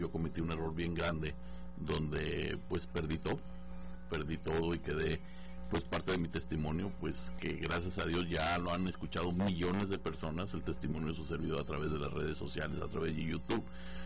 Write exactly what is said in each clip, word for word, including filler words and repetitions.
yo cometí un error bien grande, donde pues perdí todo, perdí todo y quedé, pues parte de mi testimonio, pues que gracias a Dios ya lo han escuchado millones de personas, el testimonio de su servidor a través de las redes sociales, a través de YouTube,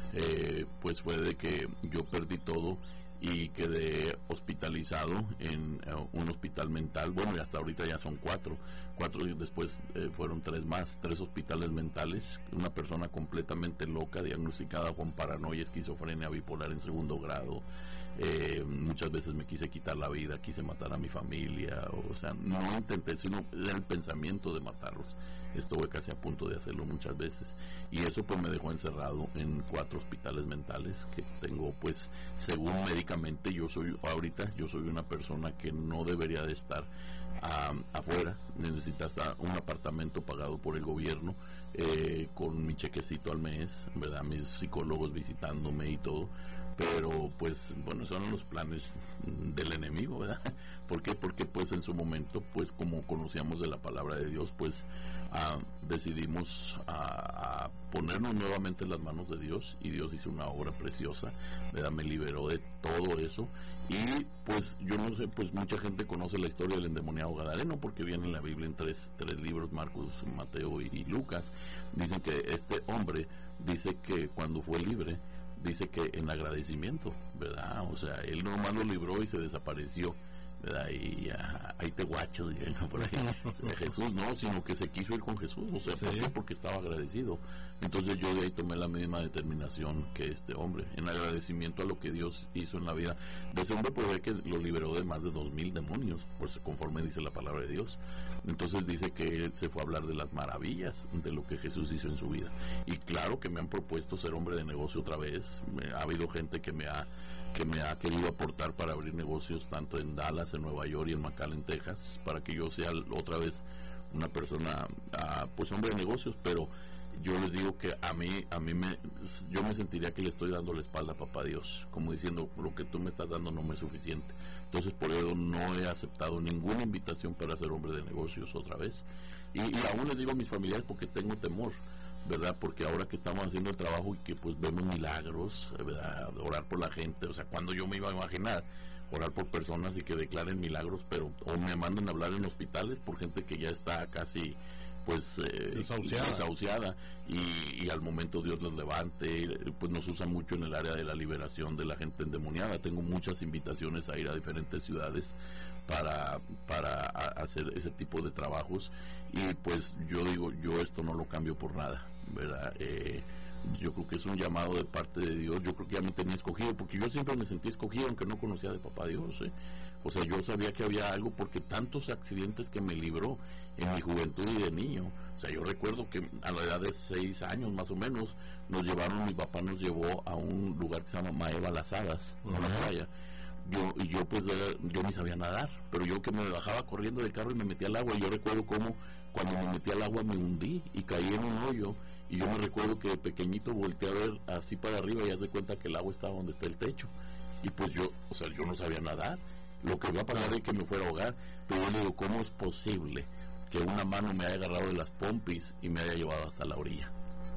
eh, pues fue de que yo perdí todo y quedé hospitalizado en uh, un hospital mental. Bueno, y hasta ahorita ya son cuatro, cuatro y después eh, fueron tres más, tres hospitales mentales, una persona completamente loca, diagnosticada con paranoia, esquizofrenia bipolar en segundo grado. Eh, muchas veces me quise quitar la vida, quise matar a mi familia, o sea, no intenté, sino el pensamiento de matarlos. Estuve casi a punto de hacerlo muchas veces, y eso pues me dejó encerrado en cuatro hospitales mentales que tengo, pues según médicamente yo soy, ahorita yo soy una persona que no debería de estar um, afuera, necesita hasta un apartamento pagado por el gobierno, eh, con mi chequecito al mes, ¿verdad? Mis psicólogos visitándome y todo. Pero pues bueno, son los planes del enemigo, ¿verdad? ¿Por qué? Porque pues en su momento, pues como conocíamos de la palabra de Dios, pues uh, decidimos uh, uh, ponernos nuevamente en las manos de Dios, y Dios hizo una obra preciosa, ¿verdad? Me liberó de todo eso. Y pues yo no sé, pues mucha gente conoce la historia del endemoniado gadareno, porque viene en la Biblia en tres, tres libros, Marcos, Mateo y, y Lucas. Dicen que este hombre dice que cuando fue libre, dice que en agradecimiento, ¿verdad? O sea, él nomás lo libró y se desapareció, ¿verdad? Y uh, ahí te guacho, dirían por ahí. Jesús no, sino que se quiso ir con Jesús, o sea, ¿por qué? Porque estaba agradecido. Entonces yo de ahí tomé la misma determinación que este hombre, en agradecimiento a lo que Dios hizo en la vida de ese hombre, pues ve que lo liberó de más de dos mil demonios, pues conforme dice la palabra de Dios. Entonces dice que él se fue a hablar de las maravillas de lo que Jesús hizo en su vida. Y claro que me han propuesto ser hombre de negocio otra vez. Me, ha habido gente que me ha que me ha querido aportar para abrir negocios tanto en Dallas, en Nueva York y en McAllen, Texas, para que yo sea otra vez una persona, uh, pues hombre de negocios. Pero yo les digo que a mí, a mí me, yo me sentiría que le estoy dando la espalda a papá Dios, como diciendo, lo que tú me estás dando no me es suficiente. Entonces por eso no he aceptado ninguna invitación para ser hombre de negocios otra vez. Y, y aún les digo a mis familiares, porque tengo temor, ¿verdad? Porque ahora que estamos haciendo el trabajo y que pues vemos milagros, ¿verdad? Orar por la gente, o sea, cuando yo me iba a imaginar orar por personas y que declaren milagros, pero o me mandan a hablar en hospitales por gente que ya está casi pues eh, desahuciada, desahuciada y, y al momento Dios los levante, pues nos usa mucho en el área de la liberación de la gente endemoniada. Tengo muchas invitaciones a ir a diferentes ciudades para para a, hacer ese tipo de trabajos, y pues yo digo, yo esto no lo cambio por nada, ¿verdad? Eh, yo creo que es un llamado de parte de Dios. Yo creo que ya me tenía escogido, porque yo siempre me sentí escogido aunque no conocía de papá Dios, ¿eh? O sea, yo sabía que había algo, porque tantos accidentes que me libró en mi juventud y de niño. O sea, yo recuerdo que a la edad de seis años más o menos nos llevaron, mi papá nos llevó a un lugar que se llama Maeva Las Hadas, uh-huh, a la playa. Yo, y yo pues yo ni sabía nadar, pero yo que me bajaba corriendo del carro y me metía al agua, y yo recuerdo cómo cuando me metí al agua me hundí y caí en un hoyo, y yo me recuerdo que de pequeñito volteé a ver así para arriba y haz de cuenta que el agua estaba donde está el techo, y pues yo, o sea, yo no sabía nadar. Lo que iba a pasar es que me fuera a ahogar, pero yo le digo, ¿cómo es posible que una mano me haya agarrado de las pompis y me haya llevado hasta la orilla?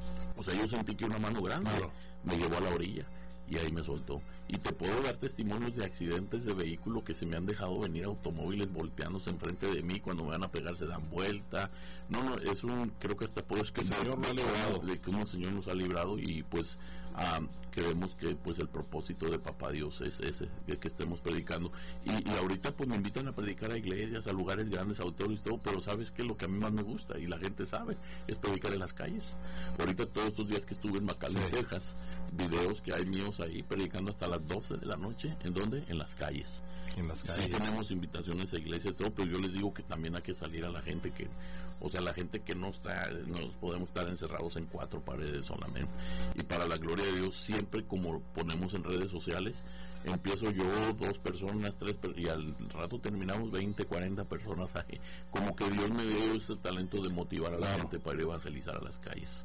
O sea, yo sentí que una mano grande claro. me llevó a la orilla y ahí me soltó. Y te puedo dar testimonios de accidentes de vehículo que se me han dejado venir automóviles volteándose enfrente de mí, cuando me van a pegar se dan vuelta. No, no, es un, creo que hasta puedo que el Señor me ha librado, de que un Señor nos ha librado, y pues um, creemos que pues el propósito de papá Dios es ese, que, que estemos predicando. Y, y ahorita pues me invitan a predicar a iglesias, a lugares grandes, a auditorios y todo, pero ¿sabes qué? Lo que a mí más me gusta, y la gente sabe, es predicar en las calles. Ahorita todos estos días que estuve en McAllen, sí. Texas, videos que hay míos ahí predicando hasta las doce de la noche. ¿En dónde? En las calles. En las calles. Sí tenemos invitaciones a iglesias, todo, pero yo les digo que también hay que salir a la gente que, o sea, la gente que no está, no podemos estar encerrados en cuatro paredes solamente. Y para la gloria de Dios, siempre como ponemos en redes sociales, empiezo yo, dos personas, tres, y al rato terminamos veinte, cuarenta personas ahí. Como que Dios me dio ese talento de motivar a la claro. gente para evangelizar a las calles.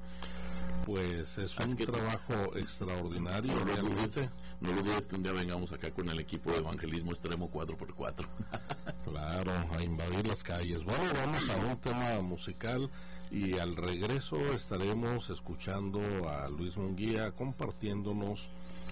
Pues es un que trabajo extraordinario. No lo, dudes, no lo dudes que un día vengamos acá con el equipo de evangelismo extremo cuatro por cuatro. Claro, a invadir las calles. Bueno, vamos a un tema musical y al regreso estaremos escuchando a Luis Munguía compartiéndonos